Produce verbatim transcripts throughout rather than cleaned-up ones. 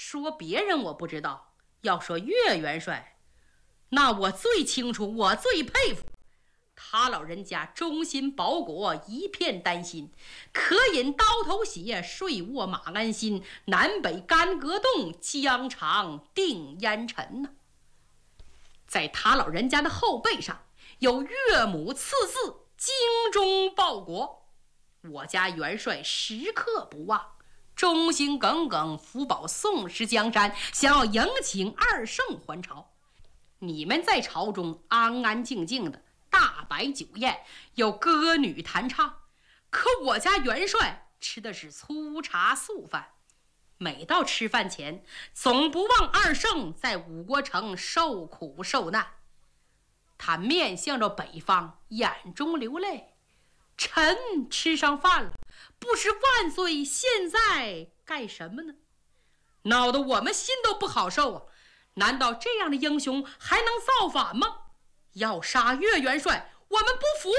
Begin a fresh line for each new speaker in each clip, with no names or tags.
说别人我不知道，要说岳元帅，那我最清楚，我最佩服。他老人家忠心保国，一片丹心，可饮刀头血，睡卧马鞍心。南北干戈动，疆场定烟尘呢、啊。在他老人家的后背上有岳母刺字，精忠报国。我家元帅时刻不忘，忠心耿耿，福保宋时江山，想要迎请二圣还朝。你们在朝中安安静静的，大摆酒宴，有歌女弹唱，可我家元帅吃的是粗茶素饭。每到吃饭前，总不忘二圣在五国城受苦受难。他面向着北方，眼中流泪。臣吃上饭了，不是万岁，现在干什么呢？闹得我们心都不好受啊！难道这样的英雄还能造反吗？要杀岳元帅，我们不服！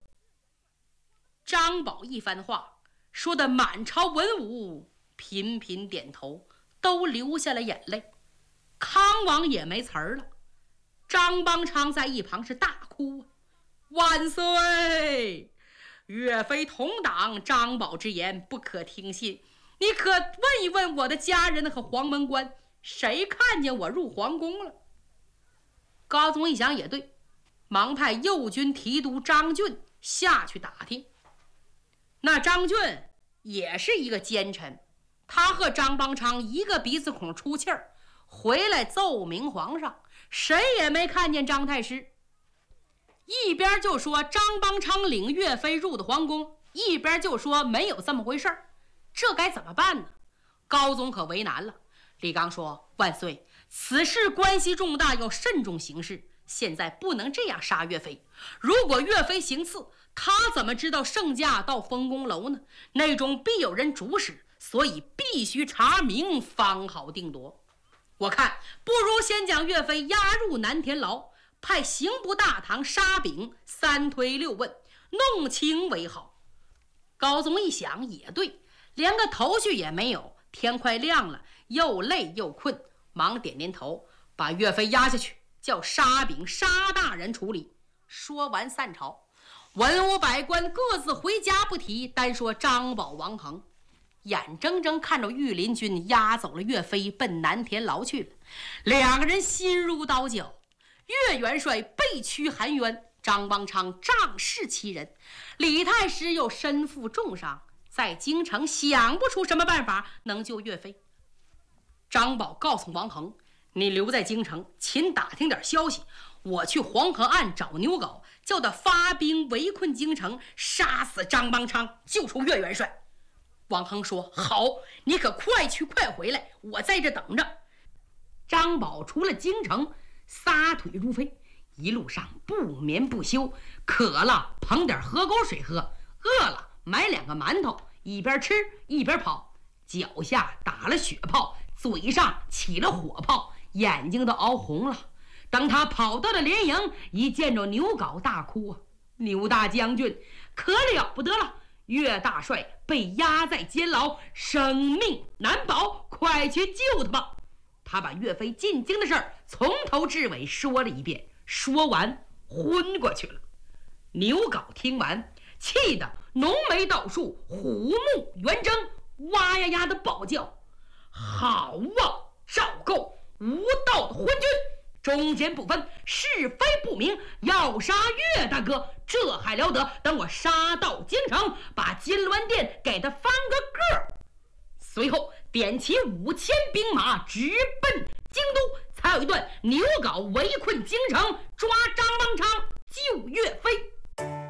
张宝一番话说得满朝文武频频点头，都流下了眼泪。康王也没词儿了，张邦昌在一旁是大哭啊！万岁！岳飞同党，张宝之言不可听信。你可问一问我的家人和黄门官，谁看见我入皇宫了？高宗一想也对，忙派右军提督张俊下去打听。那张俊也是一个奸臣，他和张邦昌一个鼻子孔出气儿，回来奏明皇上，谁也没看见张太师。一边就说张邦昌领岳飞入的皇宫，一边就说没有这么回事儿，这该怎么办呢？高宗可为难了。李纲说：万岁，此事关系重大，要慎重行事，现在不能这样杀岳飞。如果岳飞行刺，他怎么知道圣驾到丰公楼呢？内中必有人主使，所以必须查明，方好定夺。我看不如先将岳飞押入南田牢，派刑部大堂沙炳三推六问，弄清为好。高宗一想也对，连个头绪也没有。天快亮了，又累又困，忙点点头，把岳飞押下去，叫沙炳沙大人处理。说完散朝，文武百官各自回家不提，单说张宝、王恒眼睁睁看着御林军押走了岳飞，奔南田牢去了。两个人心如刀绞。岳元帅被驱含冤，张邦昌仗势欺人，李太师又身负重伤，在京城想不出什么办法能救岳飞。张宝告诉王恒，你留在京城，勤打听点消息，我去黄河岸找牛皋，叫他发兵围困京城，杀死张邦昌，救出岳元帅。王恒说：好，你可快去快回来，我在这等着。张宝出了京城，撒腿如飞，一路上不眠不休，渴了捧点河沟水喝，饿了买两个馒头，一边吃一边跑，脚下打了血泡，嘴上起了火泡，眼睛都熬红了。等他跑到了连营，一见着牛皋大哭啊！牛大将军可了不得了，岳大帅被压在监牢，生命难保，快去救他吧！他把岳飞进京的事儿从头至尾说了一遍，说完昏过去了。牛皋听完，气得浓眉倒竖，虎目圆睁，哇呀呀的暴叫：好啊，赵构无道的昏君，忠奸不分，是非不明，要杀岳大哥，这还了得！等我杀到京城，把金銮殿给他翻个个。随后点起五千兵马，直奔京都。才有一段牛皋围困京城，抓张邦昌，救岳飞。